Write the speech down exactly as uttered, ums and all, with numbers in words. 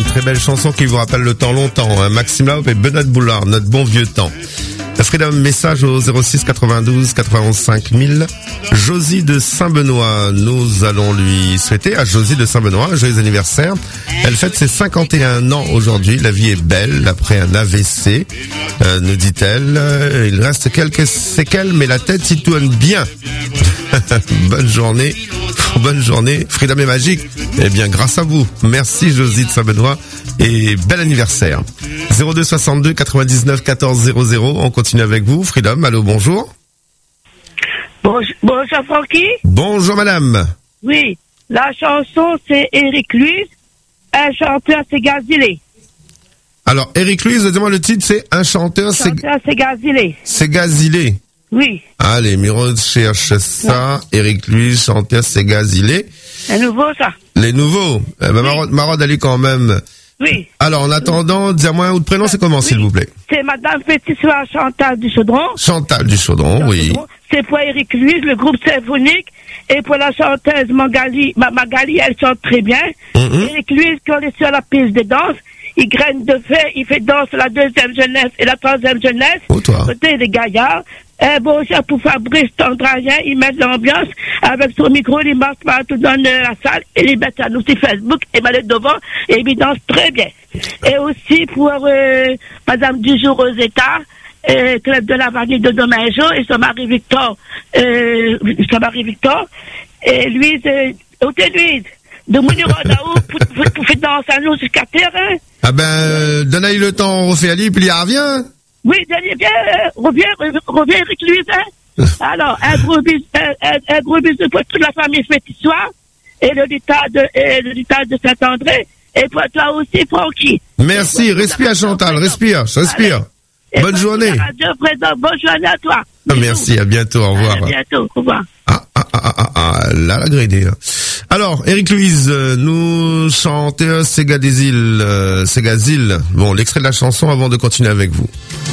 très belle chanson qui vous rappelle le temps longtemps. Hein. Maxime Laup et Benoît Boulard, notre bon vieux temps. Freedom, message au zéro six quatre-vingt-douze quatre-vingt-onze cinq mille. Josie de Saint-Benoît, nous allons lui souhaiter à Josie de Saint-Benoît un joyeux anniversaire. Elle fête ses cinquante et un ans aujourd'hui. La vie est belle après un A V C, euh, nous dit-elle. Il reste quelques séquelles, mais la tête s'y tourne bien. Bonne journée, bonne journée. Freedom est magique. Eh bien, grâce à vous. Merci Josie de Saint-Benoît et bel anniversaire. zéro deux soixante-deux quatre-vingt-dix-neuf quatorze zéro zéro. On continue avec vous. Freedom, allô, bonjour. Bonjour, bonjour Francky. Bonjour madame. Oui, la chanson c'est Eric Luise, un chanteur c'est Gazilé. Alors, Eric Luise, dis-moi le titre, c'est un chanteur, c'est... chanteur c'est Gazilé. C'est Gazilé. Oui. Allez, Miro cherche ça. Ouais. Eric Luise, chanteur, c'est Gazilé. Les nouveaux, ça. Les nouveaux. Eh ben, oui. Marode, elle est quand même... Oui. Alors, en attendant, dis-moi un autre prénom, c'est comment, oui. s'il vous plaît? C'est Madame Fétissoire Chantal du Chaudron. Chantal du Chaudron, oui. Chaudron. C'est pour Eric Luise, le groupe symphonique. Et pour la chanteuse Magali, Magali, elle chante très bien. Mm-hmm. Eric Luise, quand il est sur la piste de danse, il graine de fait, il fait danse la deuxième jeunesse et la troisième jeunesse. Oh, toi. Côté des gaillards. Un bon chef pour Fabrice Tandrayen, il met l'ambiance avec son micro, il marche partout dans la salle, et il met ça sur Facebook, et met devant, et il danse très bien. Et aussi pour euh, Madame Dujour Rosetta, euh, club de la vanille de Domageau, et son mari Victor, euh, son mari Victor, et Louise, euh, côté Louise, de Mouniro Daou, pour, pour, pour faire danser à nous jusqu'à terrain. Ah ben, euh, donnez le temps, on refait Ali, puis il revient. Oui, Daniel, viens, euh, reviens, reviens avec lui, hein. Alors, un gros bisou, un, un, un gros bisou pour toute la famille Fétissoire, et le lutin de, et le lutin de Saint-André, et pour toi aussi, Francky. Merci, respire, Chantal, respire, respire. Allez. Bonne journée. Bonne journée à toi. Ah, merci, à bientôt, au revoir. À bientôt, au revoir. Ah, ah, ah, ah, ah, là, la grédée, là. Alors, Eric Luise, nous chantons Ségazil, euh, Ségazil. Bon, l'extrait de la chanson avant de continuer avec vous.